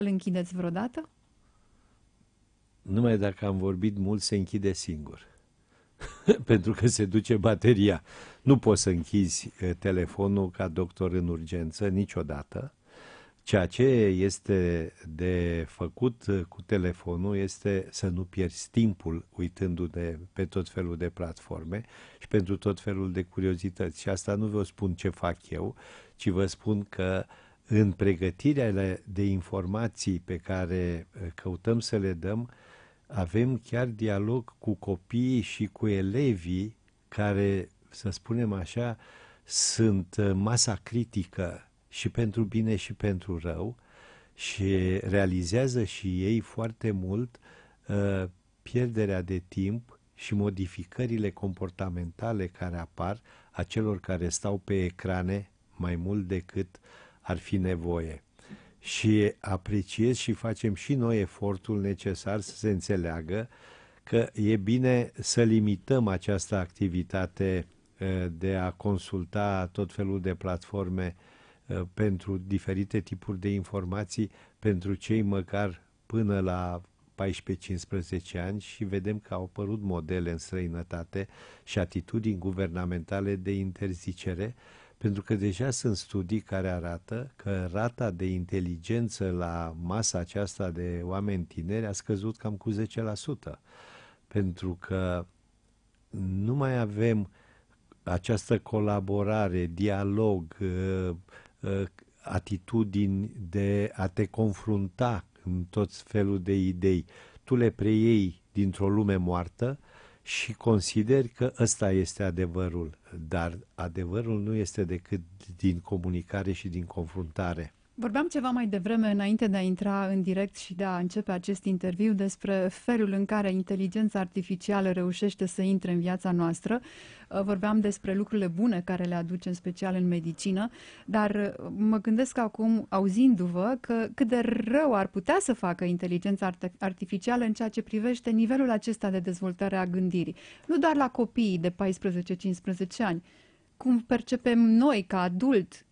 îl închideți vreodată? Numai dacă am vorbit mult, se închide singur. Pentru că se duce bateria. Nu poți să închizi telefonul ca doctor în urgență niciodată. Ceea ce este de făcut cu telefonul este să nu pierzi timpul uitându-te pe tot felul de platforme și pentru tot felul de curiozități. Și asta nu vă spun ce fac eu, ci vă spun că în pregătirea de informații pe care căutăm să le dăm, avem chiar dialog cu copiii și cu elevii care, să spunem așa, sunt masa critică și pentru bine și pentru rău și realizează și ei foarte mult pierderea de timp și modificările comportamentale care apar a celor care stau pe ecrane mai mult decât ar fi nevoie. Și apreciez și facem și noi efortul necesar să se înțeleagă că e bine să limităm această activitate de a consulta tot felul de platforme pentru diferite tipuri de informații pentru cei măcar până la 14-15 ani și vedem că au apărut modele în străinătate și atitudini guvernamentale de interzicere, pentru că deja sunt studii care arată că rata de inteligență la masa aceasta de oameni tineri a scăzut cam cu 10%, pentru că nu mai avem această colaborare, dialog, atitudini de a te confrunta în tot felul de idei. Tu le preiei dintr-o lume moartă și consideri că ăsta este adevărul, dar adevărul nu este decât din comunicare și din confruntare. Vorbeam ceva mai devreme, înainte de a intra în direct și de a începe acest interviu, despre felul în care inteligența artificială reușește să intre în viața noastră. Vorbeam despre lucrurile bune care le aduce, în special în medicină, dar mă gândesc acum, auzindu-vă, că cât de rău ar putea să facă inteligența artificială în ceea ce privește nivelul acesta de dezvoltare a gândirii. Nu doar la copiii de 14-15 ani, cum percepem noi ca adult,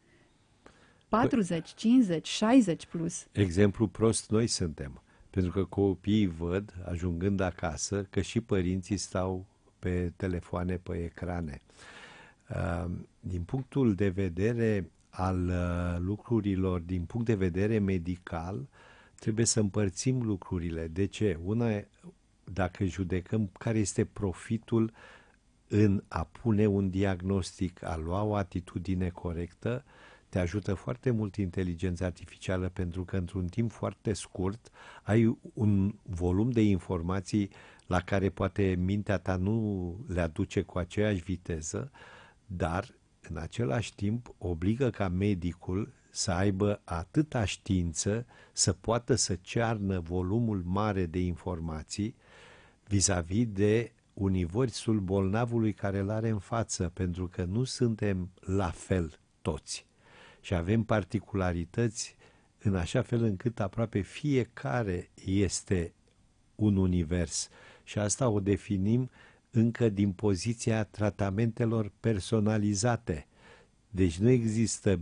40, 50, 60 plus. Exemplu prost noi suntem, pentru că copiii văd, ajungând acasă, că și părinții stau pe telefoane, pe ecrane. Din punctul de vedere al lucrurilor, din punct de vedere medical, trebuie să împărțim lucrurile. De ce? Una, dacă judecăm care este profitul în a pune un diagnostic, a lua o atitudine corectă, te ajută foarte mult inteligența artificială pentru că într-un timp foarte scurt ai un volum de informații la care poate mintea ta nu le aduce cu aceeași viteză, dar în același timp obligă ca medicul să aibă atâta știință să poată să cearnă volumul mare de informații vis-a-vis de universul bolnavului care îl are în față, pentru că nu suntem la fel toți. Și avem particularități în așa fel încât aproape fiecare este un univers. Și asta o definim încă din poziția tratamentelor personalizate. Deci nu există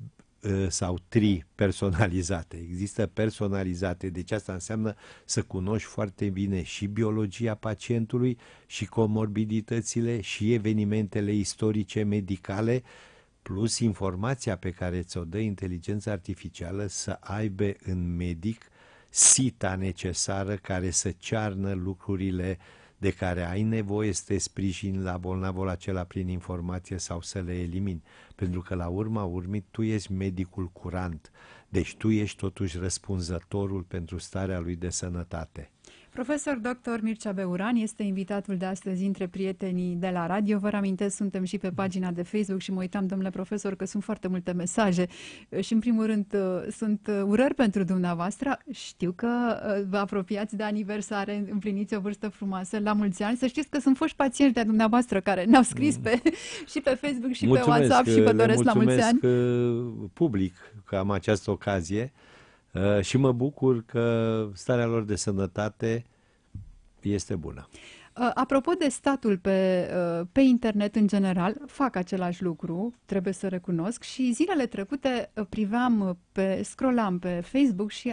sau personalizate, există personalizate. Deci asta înseamnă să cunoști foarte bine și biologia pacientului, și comorbiditățile, și evenimentele istorice medicale, plus informația pe care ți-o dă inteligența artificială să aibă în medic sita necesară care să cearnă lucrurile de care ai nevoie să te sprijini la bolnavul acela prin informație sau să le elimini. Pentru că la urma urmii tu ești medicul curant, deci tu ești totuși răspunzătorul pentru starea lui de sănătate. Profesor Dr. Mircea Beuran este invitatul de astăzi între prietenii de la radio. Vă reamintesc, suntem și pe pagina de Facebook și mă uitam, domnule profesor, că sunt foarte multe mesaje și, în primul rând, sunt urări pentru dumneavoastră. Știu că vă apropiați de aniversare, împliniți o vârstă frumoasă, la mulți ani. Să știți că sunt foști pacienți de-a dumneavoastră care ne-au scris și pe Facebook și pe WhatsApp și vă doresc la mulți ani. Mulțumesc public că am această ocazie. Și mă bucur că starea lor de sănătate este bună. Apropo de statul pe internet în general, fac același lucru, trebuie să recunosc, și zilele trecute scrollam pe Facebook și